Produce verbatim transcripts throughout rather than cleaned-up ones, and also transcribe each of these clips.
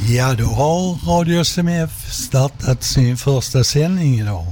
Ja, då har Radio S M F startat sin första sändning idag.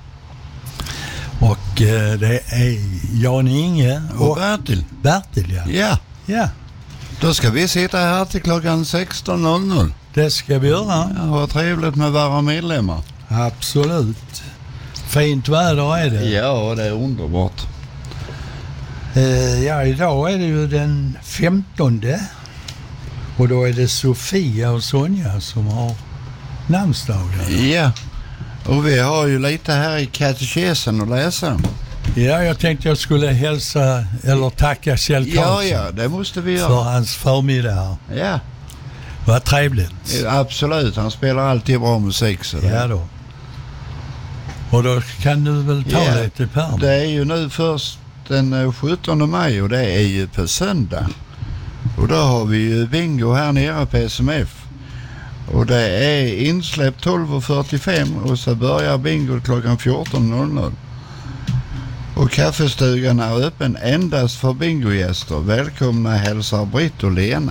Och eh, det är Jan Inge och, och Bertil. Bertil, ja. Ja. Ja. Då ska vi sitta här till klockan sexton noll noll. Det ska vi göra. Ja, vad trevligt med våra medlemmar. Absolut. Fint väder är det. Ja, det är underbart. Eh, ja, idag är det ju den femtonde. Och då är det Sofia och Sonja som har namnsdagar. Ja, och vi har ju lite här i katekesen att läsa. Ja, jag tänkte jag skulle hälsa eller tacka Kjell Karlsson. Ja, ja, det måste vi göra. För hans förmiddag. Ja. Vad trevligt. Absolut, han spelar alltid bra musik. Så ja då. Och då kan du väl ta ja, lite Per. Det är ju nu först den sjuttonde maj och det är ju på söndag. Och då har vi ju bingo här nere på S M F. Och det är insläpp tolv fyrtiofem och så börjar bingo klockan fjorton noll noll. Och kaffestugan är öppen endast för bingogäster. Välkomna hälsar Britt och Lena.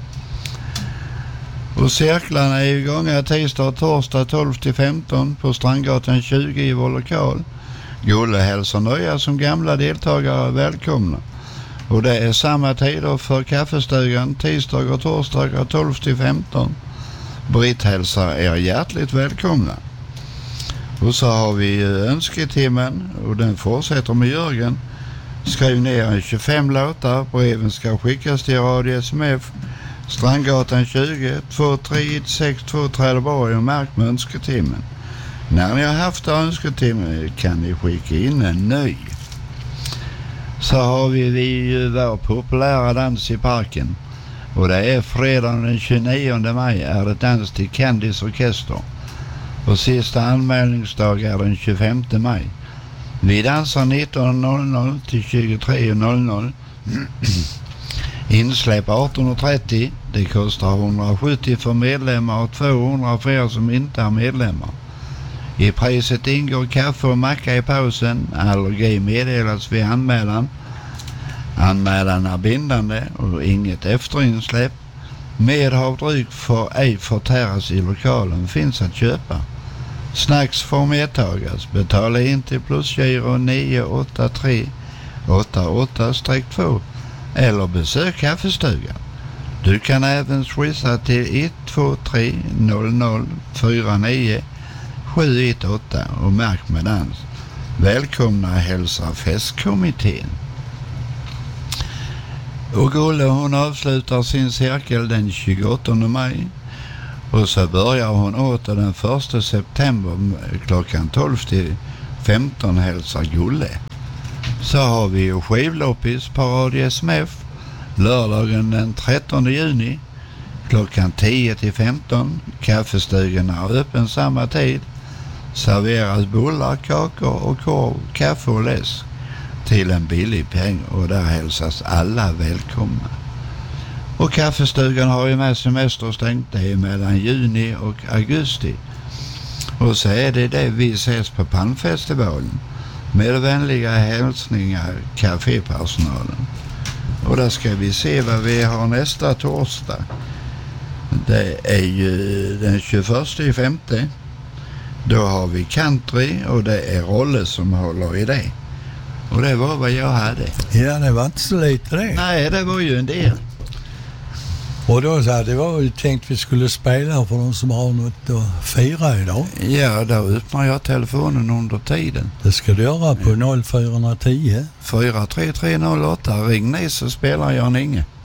Och cirklarna är igång tisdag och torsdag tolv till femton på Strandgatan tjugo i vår lokal. Gulle hälsar nöja som gamla deltagare välkomna. Och det är samma tider för kaffestugan tisdag och torsdag tolv till femton. Britt hälsar er hjärtligt välkomna. Och så har vi önsketimmen och den fortsätter med Jörgen. Skriv ner tjugofem låtar. Breven ska skickas till Radio S M F Strandgatan tjugo två tre ett sex två Trelleborg och märk med önsketimmen. När ni har haft önsketimmen kan ni skicka in en ny. Så har vi, vi vår populära dans i parken. Och det är fredag den tjugonionde maj är det dans till Candys orkester. Och sista anmälningsdag är den tjugofemte maj. Vi dansar nitton noll noll till tjugotre noll noll. Insläpp arton trettio. Det kostar hundrasjuttio för medlemmar och tvåhundra för er som inte är medlemmar. I priset ingår kaffe och macka i pausen. Allergi meddelas vid anmälan. Anmälan är bindande och inget efterinsläpp. Medhavdryck får ej förtäras i lokalen finns att köpa. Snacks får medtagas. Betala in till plusgiro nio åtta tre åtta åtta två eller besök kaffestugan. Du kan även swissa till ett två tre noll noll fyra nio sju ett åtta och märk med dans. Välkomna hälsar festkommittén. Och Gulle hon avslutar sin cirkel den tjugoåttonde maj. Och så börjar hon åter den första september klockan tolv till femton hälsar Gulle. Så har vi ju skivloppis på Radio S M F lördagen den trettonde juni klockan tio till femton. Kaffestugan är öppen samma tid. Serveras bullar, kakor och korv, kaffe och läsk till en billig peng och där hälsas alla välkomna. Och kaffestugan har ju med semesterstängt, det är mellan juni och augusti. Och så är det det vi ses på Pannfestivalen med vänliga hälsningar kafépersonalen. Och där ska vi se vad vi har nästa torsdag. Det är ju den tjugoförsta i femte. Då har vi country och det är Rolle som håller i det. Och det var vad jag hade. Ja, det var inte så lite det. Nej, det var ju en del. Och då så här, det var ju tänkt vi skulle spela för de som har något att fira idag. Ja, då öppnar jag telefonen under tiden. Det ska du göra på noll fyra ett noll fyra tre tre noll åtta. Ring ni så spelar jag Inge.